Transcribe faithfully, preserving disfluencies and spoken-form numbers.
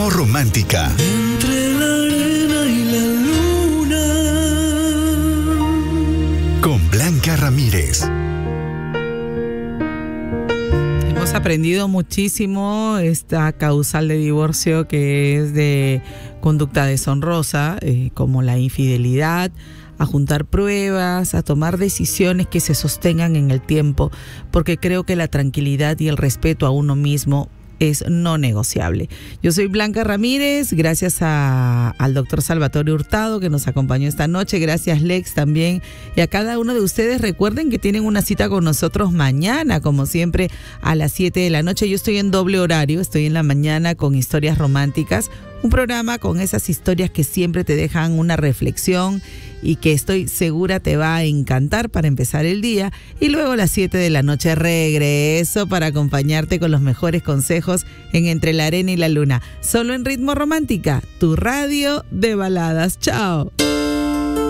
Ritmo Romántica. Entre la arena y la luna. Con Blanca Ramírez. Hemos aprendido muchísimo esta causal de divorcio que es de conducta deshonrosa, eh, como la infidelidad, a juntar pruebas, a tomar decisiones que se sostengan en el tiempo, porque creo que la tranquilidad y el respeto a uno mismo es no negociable. Yo soy Blanca Ramírez, gracias a, al doctor Salvatore Hurtado que nos acompañó esta noche, gracias Lex también, y a cada uno de ustedes. Recuerden que tienen una cita con nosotros mañana, como siempre, a las siete de la noche. Yo estoy en doble horario, estoy en la mañana con Historias Románticas, un programa con esas historias que siempre te dejan una reflexión y que estoy segura te va a encantar para empezar el día. Y luego a las siete de la noche regreso para acompañarte con los mejores consejos en Entre la Arena y la Luna. Solo en Ritmo Romántica, tu radio de baladas. ¡Chao!